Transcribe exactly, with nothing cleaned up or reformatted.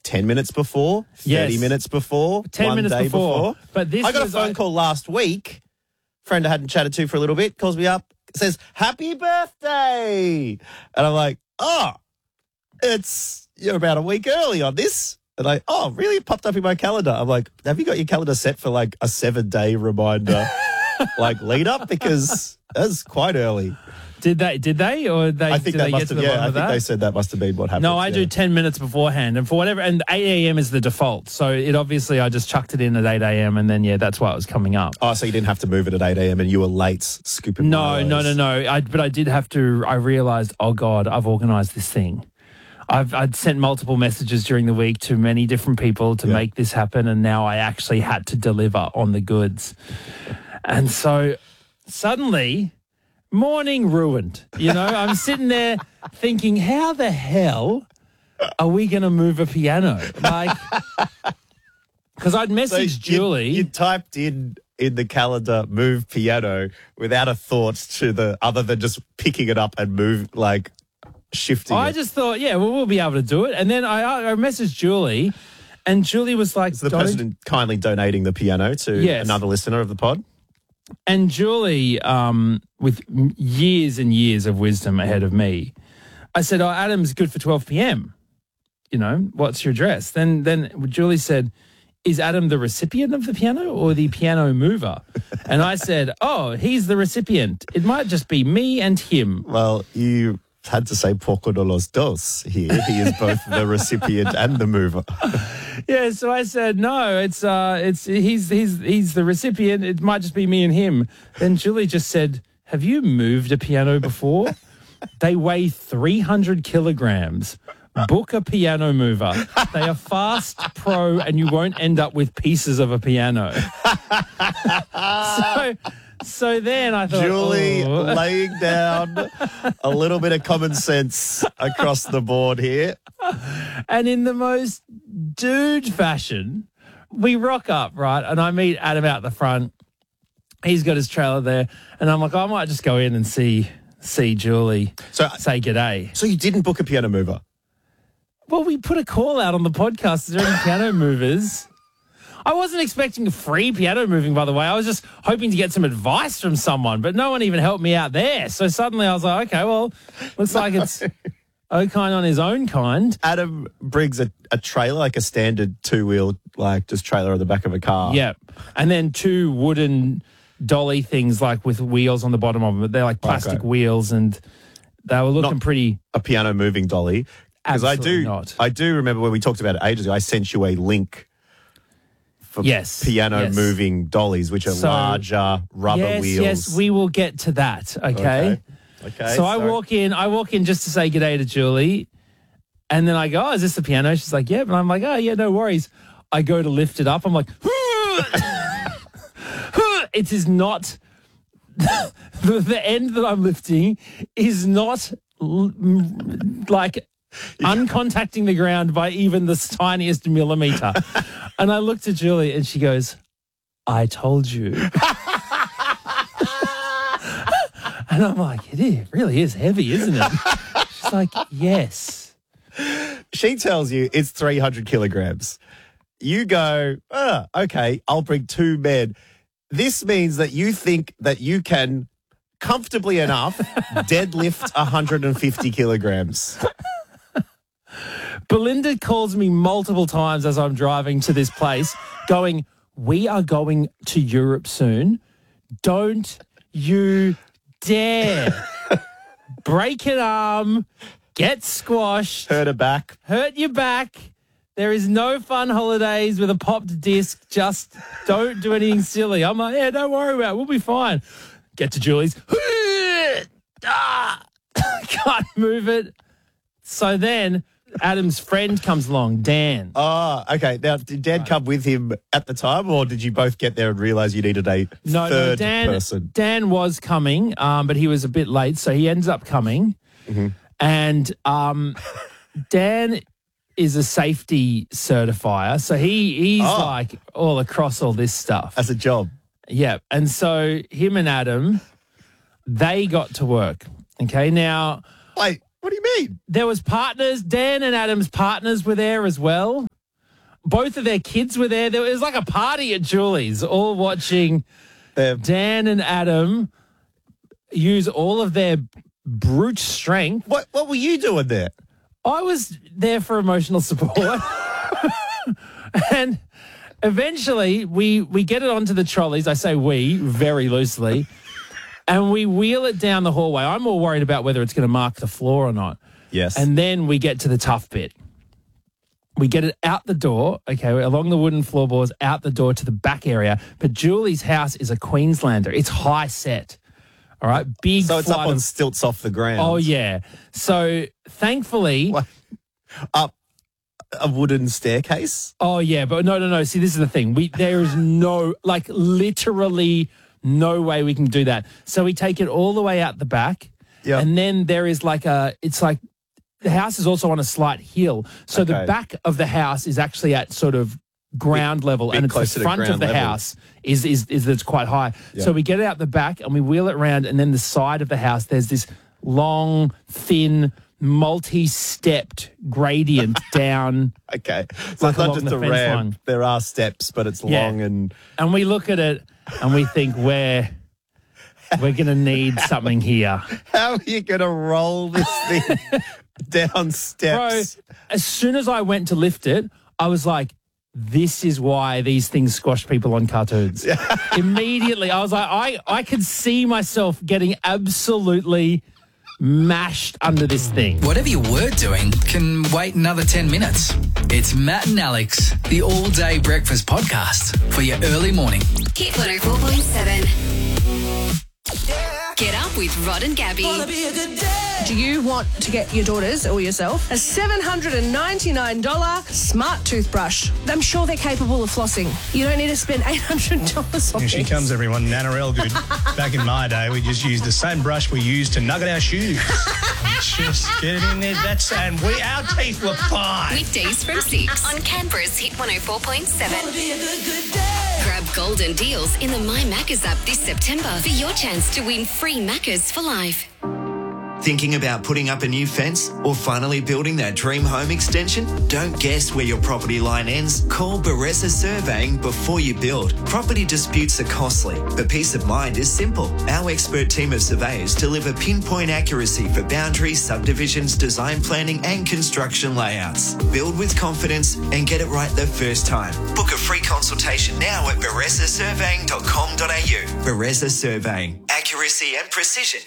ten minutes before, thirty Yes. minutes before, ten one minutes day before. before. But this I got was, a phone I- call last week. Friend I hadn't chatted to for a little bit calls me up, says, "Happy birthday!" And I'm like, "Oh, it's you're about a week early on this." And I, oh, really? It popped up in my calendar. I'm like, have you got your calendar set for like a seven day reminder, like lead up? Because that's quite early. Did they? Did they? Or they? I think did that they must get to have, the yeah, bottom I of think that? they said that must have been what happened. No, I yeah. do ten minutes beforehand, and for whatever, and eight a.m. is the default. So it obviously I just chucked it in at eight a.m. and then yeah, that's why it was coming up. Oh, so you didn't have to move it at eight a.m. and you were late scooping No, Milos. no, no, no. I, but I did have to. I realised, oh God, I've organised this thing. I've I'd sent multiple messages during the week to many different people to Yeah. make this happen, and now I actually had to deliver on the goods. And so suddenly, morning ruined. You know, I'm sitting there thinking, how the hell are we going to move a piano? Like, because I'd So messaged you- Julie. You, typed in in the calendar move piano without a thought to the other than just picking it up and move like shifting I it. just thought, yeah, well, we'll be able to do it. And then I, I messaged Julie, and Julie was like, It's the "Don't-" person kindly donating the piano to Yes. another listener of the pod. And Julie, um, with m- years and years of wisdom ahead of me, I said, oh, Adam's good for twelve p.m. You know, what's your address? Then, then Julie said, is Adam the recipient of the piano or the piano mover? And I said, oh, he's the recipient. It might just be me and him. Well, you had to say poco de los dos here. He is both the recipient and the mover. Yeah, so I said no. It's uh, it's he's he's he's the recipient. It might just be me and him. Then Julie just said, "Have you moved a piano before? They weigh three hundred kilograms. Book a piano mover. They are fast, pro, and you won't end up with pieces of a piano." so, so then I thought, Julie oh. laying down a little bit of common sense across the board here. And in the most dude fashion, we rock up, right? And I meet Adam out the front. He's got his trailer there. And I'm like, I might just go in and see see Julie So, say g'day. so you didn't book a piano mover? Well, we put a call out on the podcast. Is there any piano movers? I wasn't expecting a free piano moving, by the way. I was just hoping to get some advice from someone, but no one even helped me out there. So suddenly I was like, okay, well, looks like it's O-kind on his own kind. Adam brings a, a trailer, like a standard two-wheel, like just trailer on the back of a car. Yep. And then two wooden dolly things like with wheels on the bottom of them. They're like plastic Okay. wheels, and they were looking Not- pretty. A piano moving dolly. Because I Absolutely do, not. I do remember when we talked about it ages ago, I sent you a link for Yes, piano yes. moving dollies, which are So- larger rubber yes, wheels. yes, we will get to that. Okay. Okay. Okay. So I walk in. I walk in just to say g'day to Julie, and then I go, "Oh, is this the piano?" She's like, "Yeah," and I'm like, "Oh, yeah, no worries." I go to lift it up. I'm like, it is not. the, the end that I'm lifting is not l- m- like uncontacting the ground by even the tiniest millimeter. And I looked at Julie and she goes, "I told you." And I'm like, it is, really is heavy, isn't it? She's like, yes. She tells you it's three hundred kilograms. You go, ah, okay, I'll bring two men. This means that you think that you can comfortably enough deadlift one hundred fifty kilograms. Belinda calls me multiple times as I'm driving to this place going, "We are going to Europe soon. Don't you dare break an arm, get squashed, Hurt her back. hurt your back. There is no fun holidays with a popped disc. Just don't do anything silly." I'm like, "Yeah, don't worry about it. We'll be fine." Get to Julie's. Ah, can't move it. So then Adam's friend comes along, Dan. Oh, okay. Now, did Dad come with him at the time, or did you both get there and realise you needed a No, no, third Dan. person? Dan was coming, um, but he was a bit late, so he ends up coming. Mm-hmm. And um, Dan is a safety certifier, so he he's Oh. like all across all this stuff. As a job. Yeah, and so him and Adam, they got to work. Okay, now Wait, what do you mean? there was partners. Dan and Adam's partners were there as well. both of their kids were there. There was like a party at Julie's, all watching They're- Dan and Adam use all of their brute strength. What What were you doing there? I was there for emotional support. And eventually we we get it onto the trolleys. I say we very loosely. And we wheel it down the hallway. I'm more worried about whether it's going to mark the floor or not. Yes. And then we get to the tough bit. We get it out the door, okay, along the wooden floorboards, out the door to the back area. But Julie's house is a Queenslander. It's high set. All right, big. so it's up flight on of- stilts off the ground. Oh, yeah. So thankfully. What? Up a wooden staircase? Oh, yeah. But no, no, no. See, this is the thing. We There is no, like, literally no way we can do that. So we take it all the way out the back. Yeah. And then there is like a, it's like, the house is also on a slight hill. So the Okay. back of the house is actually at sort of ground level, bit and it's closer the to front of ground the level. house is is is that's quite high. Yeah. So we get it out the back and we wheel it around, and then the side of the house, there's this long, thin, multi-stepped gradient down. Okay. So Like it's not along just the a fence ramp. line. There are steps, but it's Yeah. long and... And we look at it and we think we're we're gonna need something here. How are you going to roll this thing down Bro, steps? as soon as I went to lift it, I was like, this is why these things squash people on cartoons. Immediately, I was like, I, I could see myself getting absolutely mashed under this thing. Whatever you were doing can wait another ten minutes. It's Matt and Alex, the all-day breakfast podcast for your early morning. Hit one oh four point seven. Get up with Rod and Gabby. Do you want to get your daughters or yourself a seven hundred ninety-nine dollars smart toothbrush? I'm sure they're capable of flossing. You don't need to spend eight hundred dollars on Here she this. comes, everyone. Nana Elgood. Back in my day, we just used the same brush we used to nugget our shoes. Just get it in there. That's and we our teeth were fine. Weekdays from six on Canberra's Hit one oh four point seven. Grab golden deals in the My Maccas app this September for your chance to win free Maccas for life. Thinking about putting up a new fence or finally building that dream home extension? Don't guess where your property line ends. Call Baressa Surveying before you build. Property disputes are costly, but peace of mind is simple. Our expert team of surveyors deliver pinpoint accuracy for boundaries, subdivisions, design planning and construction layouts. Build with confidence and get it right the first time. Book a free consultation now at baressa surveying dot com dot a u. Baressa Surveying. Accuracy and precision